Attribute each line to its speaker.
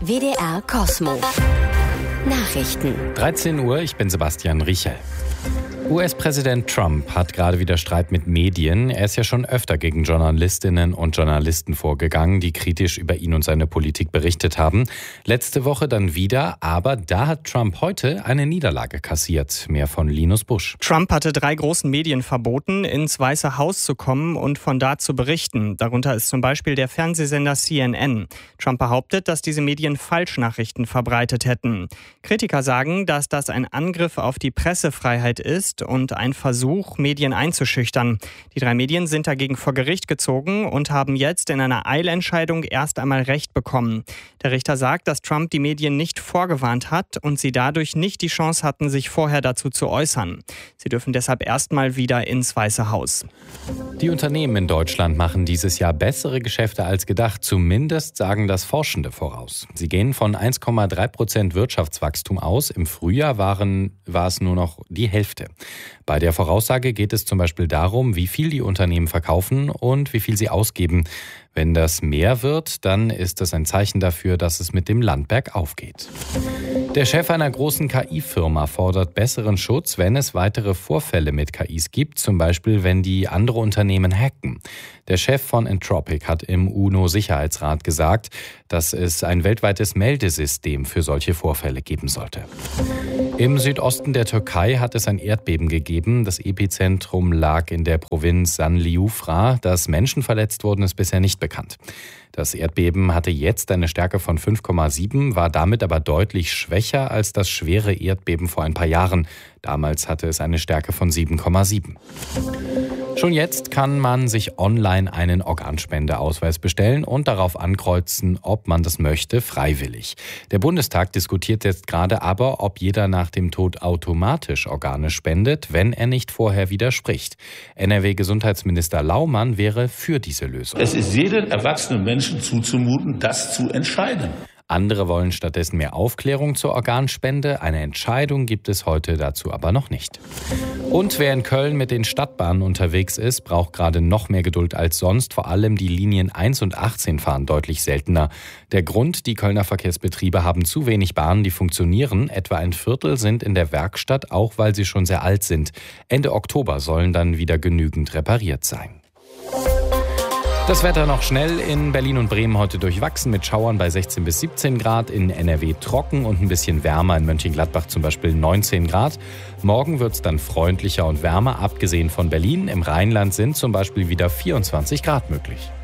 Speaker 1: WDR Kosmo. Nachrichten.
Speaker 2: 13 Uhr, ich bin Sebastian Riechel. US-Präsident Trump hat gerade wieder Streit mit Medien. Er ist ja schon öfter gegen Journalistinnen und Journalisten vorgegangen, die kritisch über ihn und seine Politik berichtet haben. Letzte Woche dann wieder, aber da hat Trump heute eine Niederlage kassiert. Mehr von Linus Busch.
Speaker 3: Trump hatte 3 großen Medien verboten, ins Weiße Haus zu kommen und von da zu berichten. Darunter ist zum Beispiel der Fernsehsender CNN. Trump behauptet, dass diese Medien Falschnachrichten verbreitet hätten. Kritiker sagen, dass das ein Angriff auf die Pressefreiheit ist und ein Versuch, Medien einzuschüchtern. Die 3 Medien sind dagegen vor Gericht gezogen und haben jetzt in einer Eilentscheidung erst einmal Recht bekommen. Der Richter sagt, dass Trump die Medien nicht vorgewarnt hat und sie dadurch nicht die Chance hatten, sich vorher dazu zu äußern. Sie dürfen deshalb erstmal wieder ins Weiße Haus.
Speaker 2: Die Unternehmen in Deutschland machen dieses Jahr bessere Geschäfte als gedacht. Zumindest sagen das Forschende voraus. Sie gehen von 1,3% Wirtschaftswachstum aus. Im Frühjahr war es nur noch die Hälfte. Bei der Voraussage geht es zum Beispiel darum, wie viel die Unternehmen verkaufen und wie viel sie ausgeben. Wenn das mehr wird, dann ist das ein Zeichen dafür, dass es mit dem Land bergauf geht. Der Chef einer großen KI-Firma fordert besseren Schutz, wenn es weitere Vorfälle mit KIs gibt, zum Beispiel wenn die andere Unternehmen hacken. Der Chef von Anthropic hat im UNO-Sicherheitsrat gesagt, dass es ein weltweites Meldesystem für solche Vorfälle geben sollte. Im Südosten der Türkei hat es ein Erdbeben gegeben. Das Epizentrum lag in der Provinz Sanliufra. Dass Menschen verletzt wurden, ist bisher nicht bekannt. Das Erdbeben hatte jetzt eine Stärke von 5,7, war damit aber deutlich schwächer als das schwere Erdbeben vor ein paar Jahren. Damals hatte es eine Stärke von 7,7. Schon jetzt kann man sich online einen Organspendeausweis bestellen und darauf ankreuzen, ob man das möchte, freiwillig. Der Bundestag diskutiert jetzt gerade aber, ob jeder nach dem Tod automatisch Organe spendet, wenn er nicht vorher widerspricht. NRW-Gesundheitsminister Laumann wäre für diese Lösung.
Speaker 4: Es ist jedem erwachsenen Menschen zuzumuten, das zu entscheiden.
Speaker 2: Andere wollen stattdessen mehr Aufklärung zur Organspende. Eine Entscheidung gibt es heute dazu aber noch nicht. Und wer in Köln mit den Stadtbahnen unterwegs ist, braucht gerade noch mehr Geduld als sonst. Vor allem die Linien 1 und 18 fahren deutlich seltener. Der Grund, die Kölner Verkehrsbetriebe haben zu wenig Bahnen, die funktionieren. Etwa ein Viertel sind in der Werkstatt, auch weil sie schon sehr alt sind. Ende Oktober sollen dann wieder genügend repariert sein. Das Wetter noch schnell in Berlin und Bremen heute durchwachsen mit Schauern bei 16 bis 17 Grad, in NRW trocken und ein bisschen wärmer, in Mönchengladbach zum Beispiel 19 Grad. Morgen wird es dann freundlicher und wärmer, abgesehen von Berlin. Im Rheinland sind zum Beispiel wieder 24 Grad möglich.